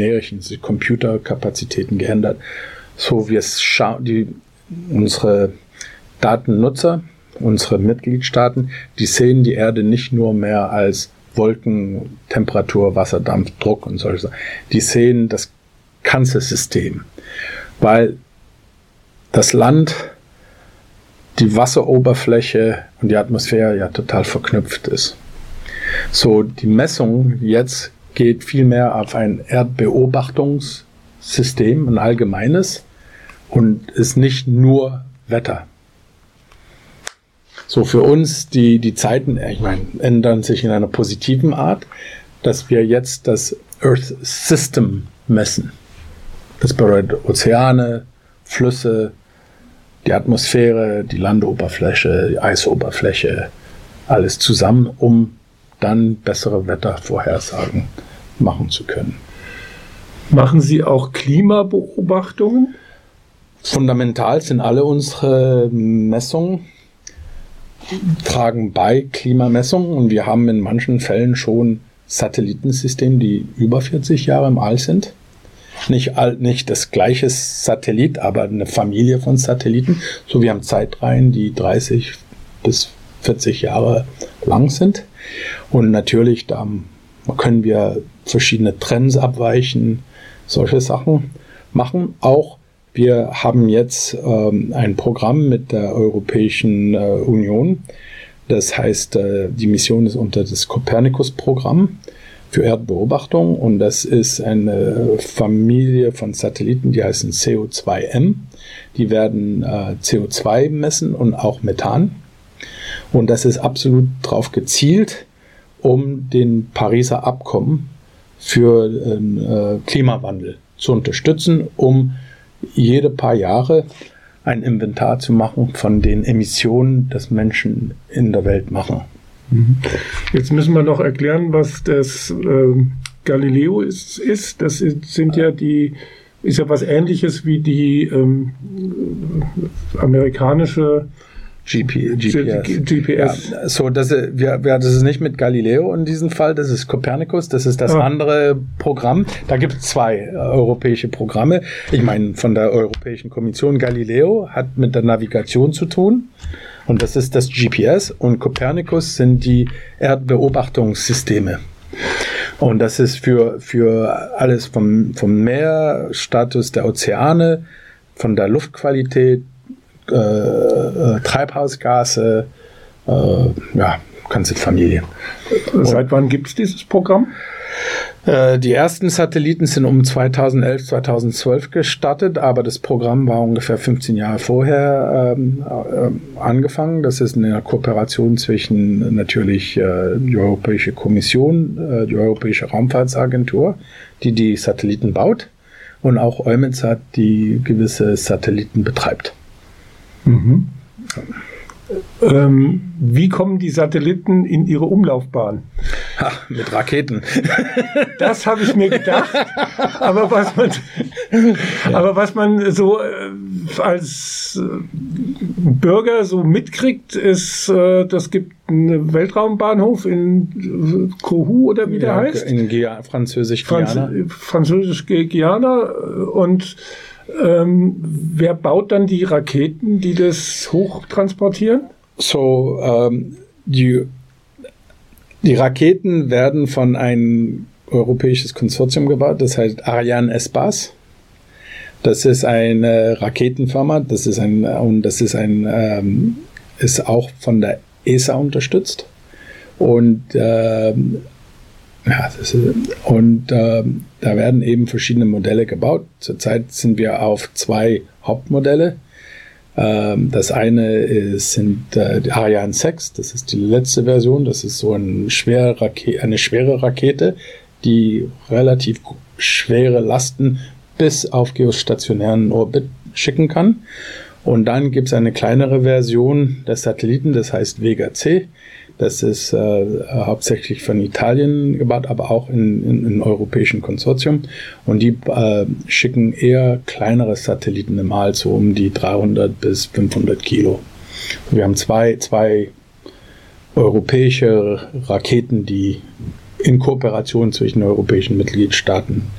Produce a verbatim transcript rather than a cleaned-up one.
numerischen die Computerkapazitäten geändert. So wir scha- die unsere Datennutzer, unsere Mitgliedstaaten, die sehen die Erde nicht nur mehr als Wolken, Temperatur, Wasserdampf, Druck und solche Sachen. Die sehen das ganze System, weil das Land, die Wasseroberfläche und die Atmosphäre ja total verknüpft ist. So, die Messung jetzt geht vielmehr auf ein Erdbeobachtungssystem, ein allgemeines, und ist nicht nur Wetter. So, für uns, die, die Zeiten, ich meine, ändern sich in einer positiven Art, dass wir jetzt das Earth System messen. Das bedeutet Ozeane, Flüsse, die Atmosphäre, die Landoberfläche, die Eisoberfläche, alles zusammen, um dann bessere Wettervorhersagen machen zu können. Machen Sie auch Klimabeobachtungen? Fundamental sind alle unsere Messungen, tragen bei Klimamessungen, und wir haben in manchen Fällen schon Satellitensysteme, die über vierzig Jahre im All sind. Nicht, all, nicht das gleiche Satellit, aber eine Familie von Satelliten. So, wir haben Zeitreihen, die dreißig bis vierzig Jahre lang sind. Und natürlich, da können wir verschiedene Trends abweichen, solche Sachen machen. Auch wir haben jetzt ähm, ein Programm mit der Europäischen äh, Union. Das heißt, äh, die Mission ist unter das Copernicus-Programm für Erdbeobachtung, und das ist eine Familie von Satelliten, die heißen C O zwei M. Die werden äh, C O zwei messen und auch Methan. Und das ist absolut darauf gezielt, um den Pariser Abkommen für äh, Klimawandel zu unterstützen, um jede paar Jahre ein Inventar zu machen von den Emissionen, das Menschen in der Welt machen. Jetzt müssen wir noch erklären, was das äh, Galileo ist, ist. Das sind ja die, ist ja was Ähnliches wie die ähm, amerikanische G P, G P S. G P S. Ja, so, das, wir, wir, das ist nicht mit Galileo in diesem Fall, das ist Copernicus, das ist das ah. andere Programm. Da gibt es zwei äh, europäische Programme. Ich meine, von der Europäischen Kommission, Galileo hat mit der Navigation zu tun. Und das ist das G P S, und Copernicus sind die Erdbeobachtungssysteme. Und das ist für, für alles vom, vom Meerstatus der Ozeane, von der Luftqualität, äh, äh, Treibhausgase, äh, ja, ganze Familie. Seit wann gibt es dieses Programm? Die ersten Satelliten sind um zweitausendelf, zweitausendzwölf gestartet, aber das Programm war ungefähr fünfzehn Jahre vorher ähm, äh, angefangen. Das ist eine Kooperation zwischen natürlich äh, die Europäische Kommission, äh, die Europäische Raumfahrtsagentur, die die Satelliten baut, und auch EUMETSAT, die gewisse Satelliten betreibt. Mhm. Ähm, wie kommen die Satelliten in ihre Umlaufbahn? Ha, mit Raketen. Das habe ich mir gedacht. Aber was man, ja. aber was man so äh, als äh, Bürger so mitkriegt, ist, äh, das gibt einen Weltraumbahnhof in äh, Kourou oder wie der ja, heißt. In Gia- Französisch-Guyana. Franz- Französisch-Guyana. Und Ähm, wer baut dann die Raketen, die das hochtransportieren? So, ähm, die, die Raketen werden von einem europäisches Konsortium gebaut, das heißt Ariane Espace. Das ist eine Raketenfirma, das ist ein, und das ist ein, ähm, ist auch von der E S A unterstützt. Und ähm, Ja, das ist, und äh, da werden eben verschiedene Modelle gebaut. Zurzeit sind wir auf zwei Hauptmodelle. Ähm, das eine ist, sind äh, die Ariane sechs, das ist die letzte Version. Das ist so ein schwere Rakete, eine schwere Rakete, die relativ schwere Lasten bis auf geostationären Orbit schicken kann. Und dann gibt es eine kleinere Version des Satelliten, das heißt Vega C. Das ist äh, hauptsächlich von Italien gebaut, aber auch in, in, in europäischen Konsortium. Und die äh, schicken eher kleinere Satelliten im All, so um die dreihundert bis fünfhundert Kilo. Und wir haben zwei, zwei europäische Raketen, die in Kooperation zwischen europäischen Mitgliedstaaten